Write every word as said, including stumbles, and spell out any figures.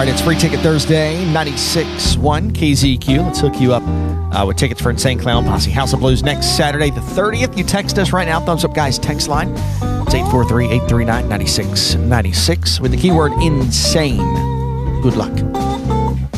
right, it's Free Ticket Thursday, ninety-six point one K Z Q. Let's hook you up uh, with tickets for Insane Clown Posse House of Blues next Saturday, the thirtieth. You text us right now, Thumbs Up Guys text line. It's eight four three, eight three nine, nine six nine six with the keyword insane. Good luck.